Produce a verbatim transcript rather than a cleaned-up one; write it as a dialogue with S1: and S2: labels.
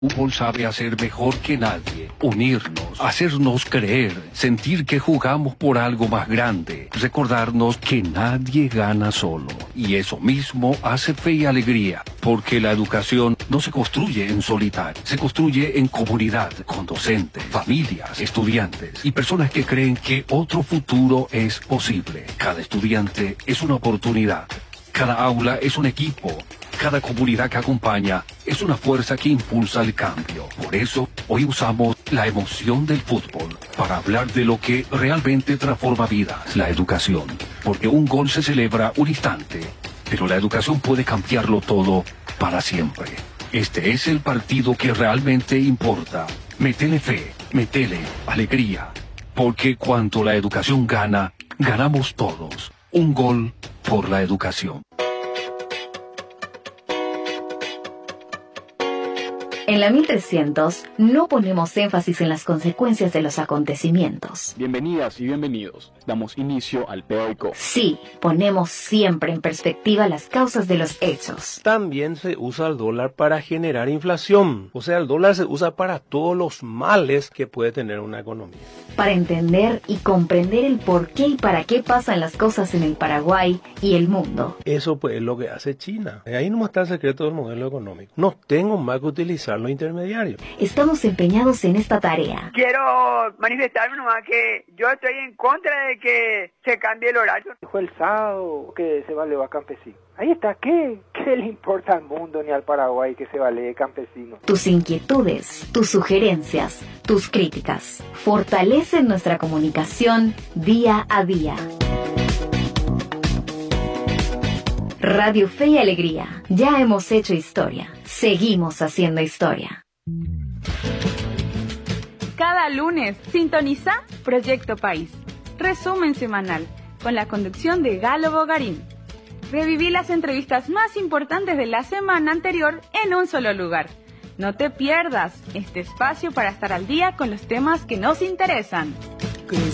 S1: Fútbol sabe hacer mejor que nadie, unirnos, hacernos creer, sentir que jugamos por algo más grande, recordarnos que nadie gana solo. Y eso mismo hace Fe y Alegría, porque la educación no se construye en solitario, se construye en comunidad, con docentes, familias, estudiantes y personas que creen que otro futuro es posible. Cada estudiante es una oportunidad, cada aula es un equipo. Cada comunidad que acompaña es una fuerza que impulsa el cambio. Por eso, hoy usamos la emoción del fútbol para hablar de lo que realmente transforma vidas, la educación. Porque un gol se celebra un instante, pero la educación puede cambiarlo todo para siempre. Este es el partido que realmente importa. Métele fe, métele alegría. Porque cuando la educación gana, ganamos todos. Un gol por la educación.
S2: En la mil trescientos no ponemos énfasis en las consecuencias de los acontecimientos.
S3: Bienvenidas y bienvenidos. Damos inicio al P-Oico.
S2: Sí, ponemos siempre en perspectiva las causas de los hechos.
S4: También se usa el dólar para generar inflación. O sea, el dólar se usa para todos los males que puede tener una economía.
S2: Para entender y comprender el por qué y para qué pasan las cosas en el Paraguay y el mundo.
S4: Eso pues es lo que hace China. Ahí no está el secreto del modelo económico. No tengo más que utilizar los intermediarios.
S2: Estamos empeñados en esta tarea.
S5: Quiero manifestarme nomás que yo estoy en contra de que se cambie el horario.
S6: Dijo el sábado que se valeva campesino. Ahí está, ¿qué? ¿Qué le importa al mundo ni al Paraguay que se valee campesino?
S2: Tus inquietudes, tus sugerencias, tus críticas fortalecen nuestra comunicación día a día. Radio Fe y Alegría. Ya hemos hecho historia. Seguimos haciendo historia.
S7: Cada lunes sintoniza Proyecto País. Resumen semanal con la conducción de Galo Bogarín. Reviví las entrevistas más importantes de la semana anterior en un solo lugar. No te pierdas este espacio para estar al día con los temas que nos interesan.